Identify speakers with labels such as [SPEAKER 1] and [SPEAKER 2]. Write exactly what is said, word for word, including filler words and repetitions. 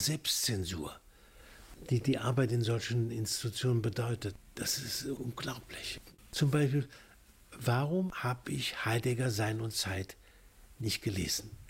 [SPEAKER 1] Selbstzensur, die die Arbeit in solchen Institutionen bedeutet. Das ist unglaublich. Zum Beispiel, warum habe ich Heidegger Sein und Zeit nicht gelesen?